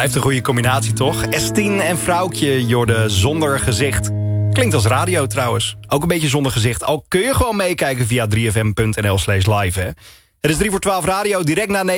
Blijft een goede combinatie, toch? S10 en Vrouwtje, Jorde zonder gezicht. Klinkt als radio trouwens. Ook een beetje zonder gezicht. Al kun je gewoon meekijken via 3fm.nl/live, hè. Het is 3 voor 12 radio, direct na 9.